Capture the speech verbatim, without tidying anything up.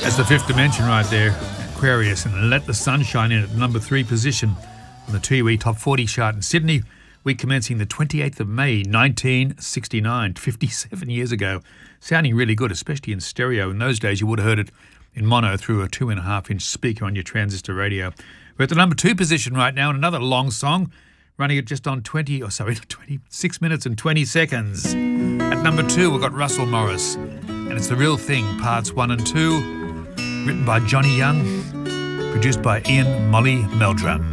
That's the Fifth Dimension right there, Aquarius, and Let the Sun Shine In at the number three position on the T W E Top forty chart in Sydney. Week commencing the twenty-eighth of May, nineteen sixty-nine, fifty-seven years ago. Sounding really good, especially in stereo. In those days, you would have heard it in mono through a two and a half inch speaker on your transistor radio. We're at the number two position right now, and another long song, running at just on twenty, or sorry, twenty-six minutes and twenty seconds. At number two, we've got Russell Morris, and it's The Real Thing, parts one and two, written by Johnny Young, produced by Ian Molly Meldrum.